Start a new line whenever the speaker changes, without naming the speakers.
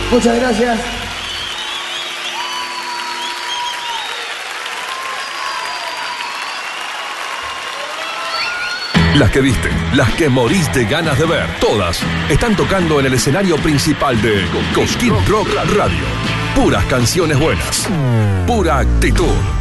Muchas gracias.
Las que viste, las que morís de ganas de ver, todas están tocando en el escenario principal de Cosquín Rock Radio. Puras canciones buenas, pura actitud.